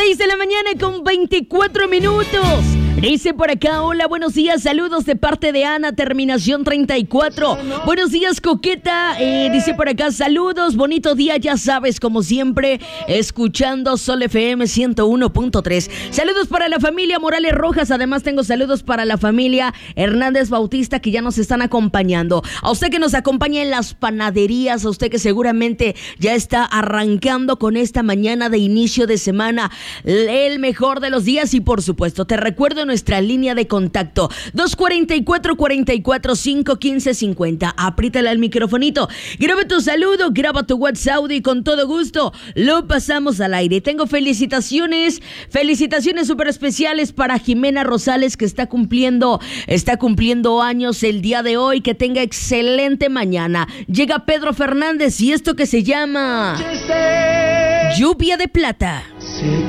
6 de la mañana con 24 minutos. Dice por acá, hola, buenos días, saludos de parte de Ana, terminación 34. Buenos días, coqueta. Dice por acá, saludos, bonito día, ya sabes, como siempre, escuchando Sol FM 101.3. Saludos para la familia Morales Rojas, además tengo saludos para la familia Hernández Bautista que ya nos están acompañando. A usted que nos acompaña en las panaderías, a usted que seguramente ya está arrancando con esta mañana de inicio de semana, el mejor de los días y por supuesto, te recuerdo nuestra línea de contacto 244-44-515-50. Apriétale al microfonito, graba tu saludo, graba tu WhatsApp y con todo gusto lo pasamos al aire. Tengo felicitaciones súper especiales para Jimena Rosales que está cumpliendo años el día de hoy. Que tenga excelente mañana. Llega Pedro Fernández y esto que se llama Lluvia de Plata.